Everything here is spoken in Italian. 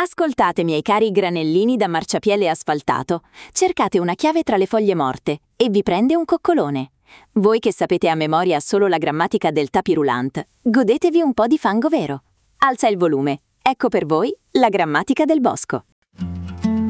Ascoltate, miei cari granellini da marciapiede asfaltato. Cercate una chiave tra le foglie morte e vi prende un coccolone. Voi che sapete a memoria solo la grammatica del tapis roulant, godetevi un po' di fango vero. Alza il volume. Ecco per voi la grammatica del bosco.